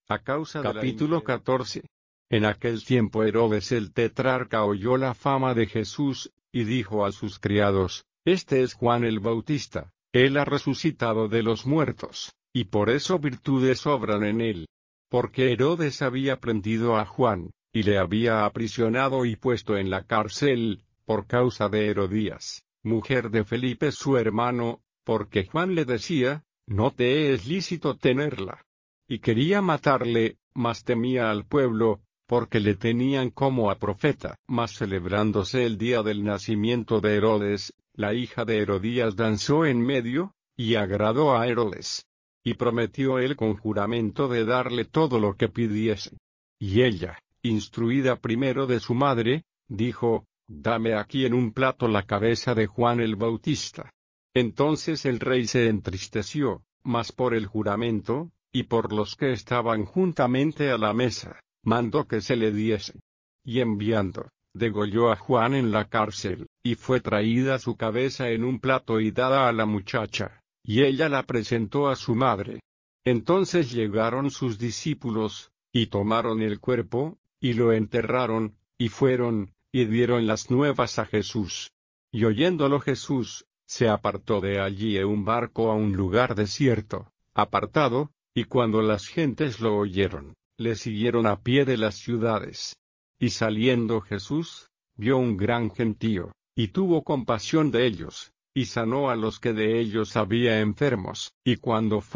A causa de Capítulo 14. En aquel tiempo Herodes el tetrarca oyó la fama de Jesús, y dijo a sus criados: Este es Juan el Bautista, él ha resucitado de los muertos, y por eso virtudes obran en él. Porque Herodes había prendido a Juan, y le había aprisionado y puesto en la cárcel, por causa de Herodías, mujer de Felipe su hermano, porque Juan le decía: No te es lícito tenerla. Y quería matarle, mas temía al pueblo, porque le tenían como a profeta. Mas celebrándose el día del nacimiento de Herodes, la hija de Herodías danzó en medio, y agradó a Herodes. Y prometió él con juramento de darle todo lo que pidiese. Y ella, instruida primero de su madre, dijo: Dame aquí en un plato la cabeza de Juan el Bautista. Entonces el rey se entristeció, mas por el juramento, y por los que estaban juntamente a la mesa, mandó que se le diese. Y enviando, degolló a Juan en la cárcel, y fue traída su cabeza en un plato y dada a la muchacha, y ella la presentó a su madre. Entonces llegaron sus discípulos, y tomaron el cuerpo, y lo enterraron, y fueron, y dieron las nuevas a Jesús. Y oyéndolo Jesús, se apartó de allí en un barco a un lugar desierto, apartado, y cuando las gentes lo oyeron, le siguieron a pie de las ciudades. Y saliendo Jesús, vio un gran gentío, y tuvo compasión de ellos, y sanó a los que de ellos había enfermos. Y cuando